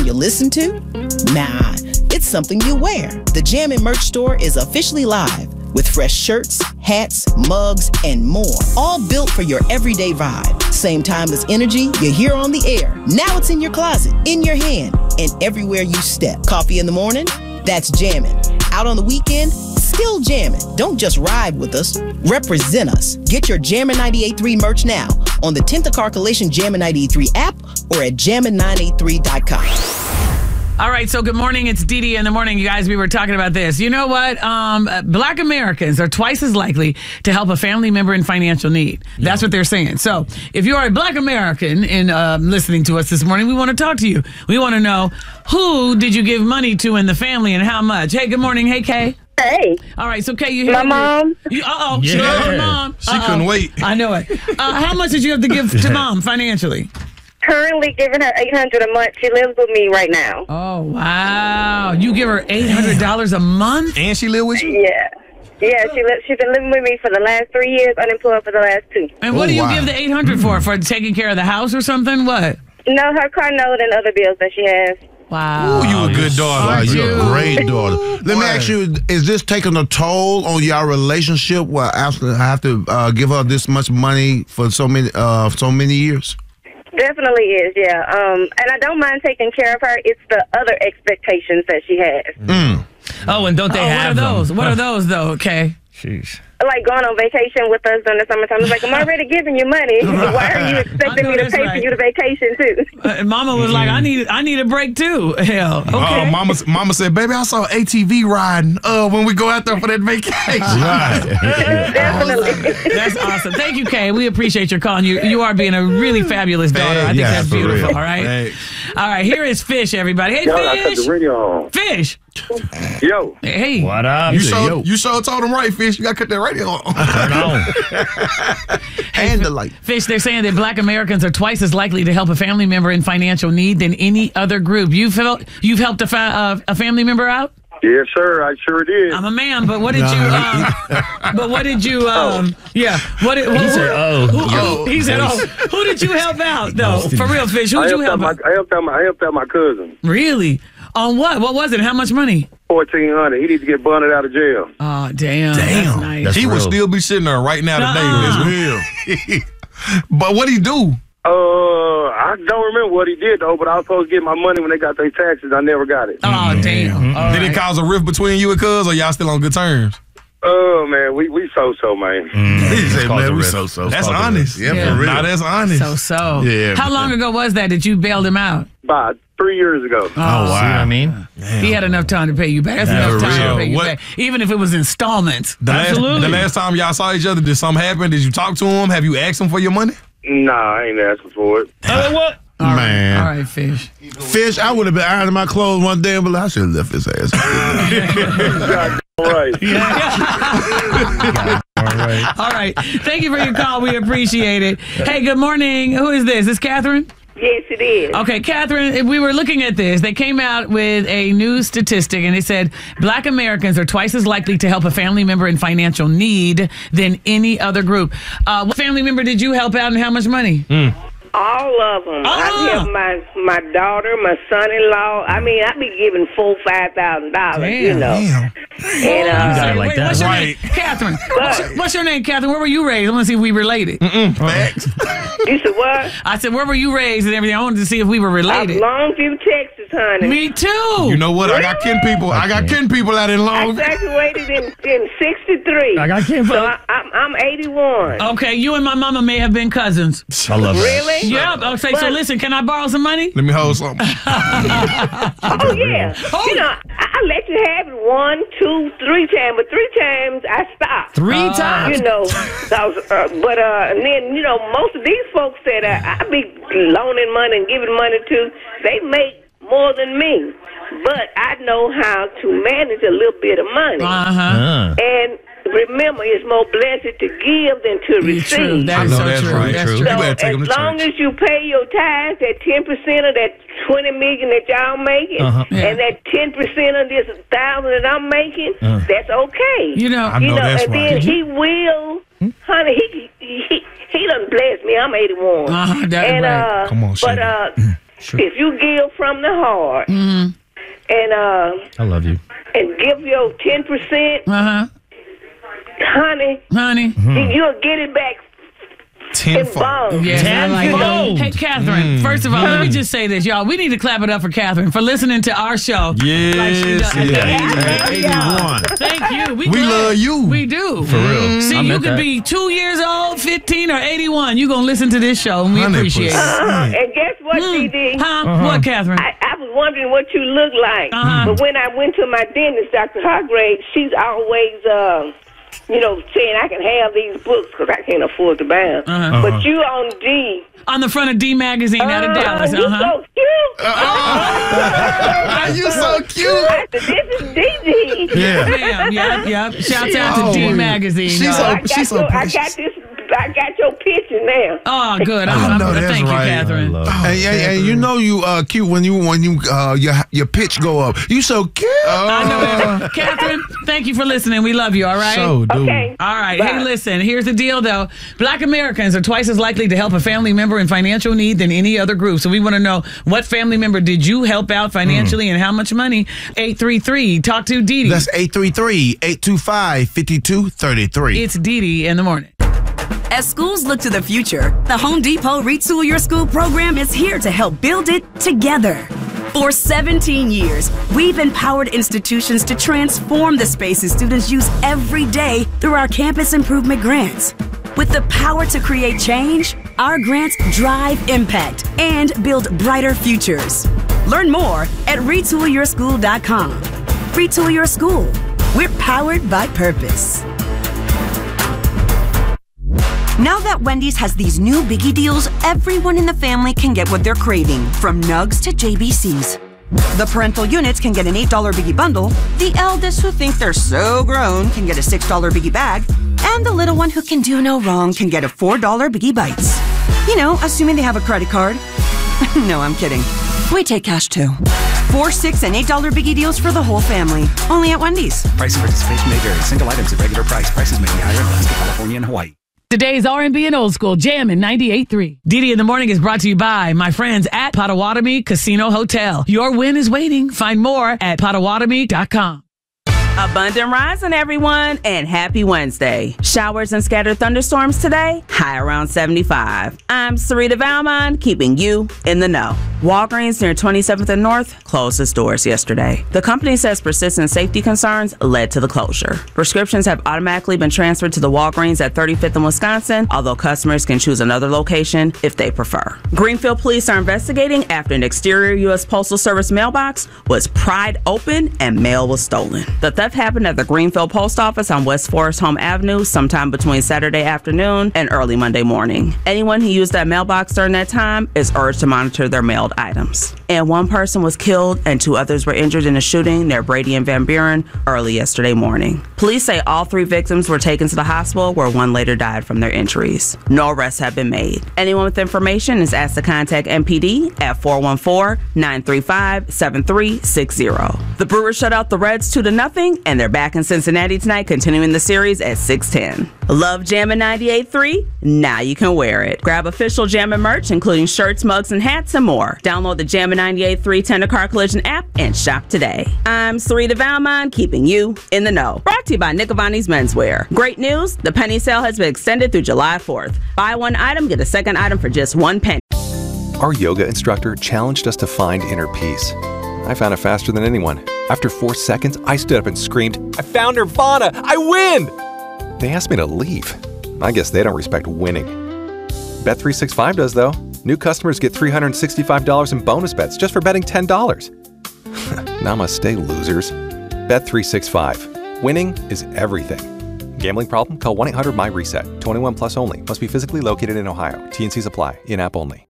you listen to? Nah, it's something you wear. The Jammin' merch store is officially live with fresh shirts, hats, mugs, and more, all built for your everyday vibe. Same timeless energy you hear on the air. Now it's in your closet, in your hand, and everywhere you step. Coffee in the morning? That's Jammin'. Out on the weekend? Still jammin'. Don't just ride with us, represent us. Get your Jammin' 98.3 merch now on the 10th Calculation Jammin' 98.3 app or at jammin983.com. All right, so good morning. It's Dee Dee in the morning. You guys, we were talking about this. You know what? Black Americans are twice as likely to help a family member in financial need. That's what they're saying. So if you are a Black American and listening to us this morning, we want to talk to you. We want to know, who did you give money to in the family and how much? Hey, good morning. Hey, Kay. Hey. All right, so Kay, you my mom. Uh-oh. She got her mom. She couldn't wait. I know it. How much did you have to give to mom financially? Currently giving her $800 a month. She lives with me right now. Oh, wow. You give her $800 a month? And she live with you? Yeah. Yeah, she's been living with me for the last 3 years, unemployed for the last 2. And what do you give the $800 for? For taking care of the house or something? What? No, her car note and other bills that she has. Wow. Ooh, you a good daughter. Wow, you're a great daughter. Let me ask you, is this taking a toll on your relationship? Well, I have to give her this much money for so many years? Definitely is, yeah. And I don't mind taking care of her. It's the other expectations that she has. Oh, and don't they have those? What are those, though? Okay. Jeez. Like going on vacation with us during the summertime. It's like, I'm already giving you money. Why are you expecting me to pay for you the vacation, too? Mama was like, I need a break, too. Hell, okay. Mama said, baby, I saw ATV riding when we go out there for that vacation. Right. Definitely. That's awesome. Thank you, Kay. We appreciate your call. And you are being a really fabulous daughter. I think that's beautiful, all right? Hey. All right, here is Fish, everybody. Hey, Yo, I cut Fish. the radio on. Fish. Yo. Hey. What up? You sure told him right, Fish. You got to cut that radio on. Turn on. And the light. Fish, they're saying that Black Americans are twice as likely to help a family member in financial need than any other group. You've helped a family member out? Yes, sir. I sure did. I'm a man, but what did you? Yeah. He said, "Oh, who did you help out though? For real, Fish, who did you help out? I helped out my cousin. Really? On what? What was it? How much money? $1,400. He needs to get bonded out of jail. Oh, damn. That's nice. He would still be sitting there right now today. That's real. But what'd he do? I don't remember what he did though, but I was supposed to get my money when they got their taxes. I never got it. Oh, damn. All Did right. it cause a rift between you and Cuz, or y'all still on good terms? Oh man, we so man. He said, man, we so. That's honest. Yeah, Yeah. for real. Nah, that's honest. So. Yeah, How long ago was that you bailed him out? About 3 years ago. Oh, wow. See what I mean? He had enough time to pay you back. That's enough time to pay you back. Even if it was installments. The last time y'all saw each other, did something happen? Did you talk to him? Have you asked him for your money? Nah, I ain't asking for it. What? Man. All right, Fish. Fish, I would have been ironing my clothes one day, but I should have left his ass. All right. All right. Thank you for your call. We appreciate it. Hey, good morning. Who is this? Is Catherine? Yes, it is. Okay, Catherine, we were looking at this. They came out with a new statistic, and it said Black Americans are twice as likely to help a family member in financial need than any other group. What family member did you help out, and how much money? All of them. I help my daughter, my son-in-law. I mean, I be giving $4,000-$5,000, you know. Damn. And like that. What's your name? Catherine. What's your name, Catherine? Where were you raised? I want to see if we related. Facts. you said what? I said, where were you raised and everything? I wanted to see if we were related. Longview, Texas, honey. Me too. You know what? I got kin people. I got kin people out in I Long. graduated in 63. I got kin So I'm 81. Okay, you and my mama may have been cousins. I love that. Really? Yep. Okay, so listen, can I borrow some money? Let me hold something. Oh, yeah. You know, I let you have it 1, 2, 3 times, but 3 times I stopped. 3 times? You know, and then, you know, most of these folks that I be loaning money and giving money to, they make more than me. But I know how to manage a little bit of money. And remember, it's more blessed to give than to receive. True. That's so that's true. right. That's True. true. You So better take them as to long church. as you pay your tithes, that 10% of that $20 million that y'all making, and that 10% of this 1,000 that I'm making, that's okay. You know, I know that's and right. then he will, honey. He done blessed me. I'm 81. That's right. Come on, but Sugar. if you give from the heart and I love you. and give your 10%, honey, you'll get it back Tenfold. Yes, I like that. Tenfold. Hey, Catherine, first of all, let me just say this, y'all. We need to clap it up for Catherine for listening to our show. Like she does. Yeah. 81. Thank you. We glad. love you. We do. For real. See, I you meant could that. be 2 years old, 15, or 81. You're going to listen to this show, and we appreciate it. 100%. And guess what, DD? What, Catherine? I was wondering what you look like. Uh-huh. But when I went to my dentist, Dr. Hargrave, she's always, saying I can have these books because I can't afford to buy them. But you on D. On the front of D Magazine out of Dallas. You so cute. You so cute. I said, this is DD. Yeah. Yep. Shouts out to D Magazine. She's y'all. so precious. I got your picture now. Oh, good. I know that's Thank right. you, Catherine. And you know you cute when your pitch go up. You so cute. I know that. Catherine, thank you for listening. We love you, all right? So, dude. Okay. All right. Bye. Hey, listen, here's the deal, though. Black Americans are twice as likely to help a family member in financial need than any other group. So we want to know, what family member did you help out financially and how much money? 833. Talk to Dee Dee. That's 833-825-5233. It's Dee Dee in the morning. As schools look to the future, the Home Depot Retool Your School program is here to help build it together. For 17 years, we've empowered institutions to transform the spaces students use every day through our campus improvement grants. With the power to create change, our grants drive impact and build brighter futures. Learn more at retoolyourschool.com. Retool Your School. We're powered by purpose. Now that Wendy's has these new biggie deals, everyone in the family can get what they're craving, from nugs to JBCs. The parental units can get an $8 biggie bundle, the eldest who think they're so grown can get a $6 biggie bag, and the little one who can do no wrong can get a $4 biggie bites. You know, assuming they have a credit card. No, I'm kidding. We take cash too. 4, 6, and $8 biggie deals for the whole family. Only at Wendy's. Price and participation may vary. Single items at regular price. Prices may be higher in Alaska, California, and Hawaii. Today's R&B and old school jam in 98.3. Dee Dee in the morning is brought to you by my friends at Potawatomi Casino Hotel. Your win is waiting. Find more at Potawatomi.com. Abundant rising, everyone, and happy Wednesday. Showers and scattered thunderstorms today, high around 75. I'm Sarita Valmont, keeping you in the know. Walgreens near 27th and North closed its doors yesterday. The company says persistent safety concerns led to the closure. Prescriptions have automatically been transferred to the Walgreens at 35th and Wisconsin, although customers can choose another location if they prefer. Greenfield police are investigating after an exterior U.S. Postal Service mailbox was pried open and mail was stolen. The theft happened at the Greenfield Post Office on West Forest Home Avenue sometime between Saturday afternoon and early Monday morning. Anyone who used that mailbox during that time is urged to monitor their mailed items. And one person was killed and 2 others were injured in a shooting near Brady and Van Buren early yesterday morning. Police say all 3 victims were taken to the hospital, where 1 later died from their injuries. No arrests have been made. Anyone with information is asked to contact MPD at 414-935-7360. The Brewers shut out the Reds 2-0, and they're back in Cincinnati tonight, continuing the series at 6:10. Love Jammin' 98.3? Now you can wear it. Grab official Jammin' merch, including shirts, mugs, and hats, and more. Download the Jammin' 98.3 Tender Car Collision app and shop today. I'm Sarita Valmont, keeping you in the know. Brought to you by Nick Avani's Menswear. Great news, the penny sale has been extended through July 4th. Buy 1 item, get a second item for just 1 penny. Our yoga instructor challenged us to find inner peace. I found it faster than anyone. After 4 seconds, I stood up and screamed, "I found Nirvana! I win!" They asked me to leave. I guess they don't respect winning. Bet365 does, though. New customers get $365 in bonus bets just for betting $10. Namaste, losers. Bet365. Winning is everything. Gambling problem? Call 1-800-MY-RESET. 21 plus only. Must be physically located in Ohio. T&Cs apply. In-app only.